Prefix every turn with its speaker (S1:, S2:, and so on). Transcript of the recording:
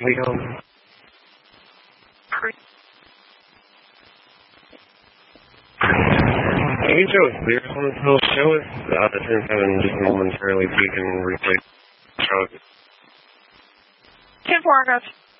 S1: we go? Can you show us clear on this whole show us? Since having just momentarily peek and replay.
S2: 10-4, I got you.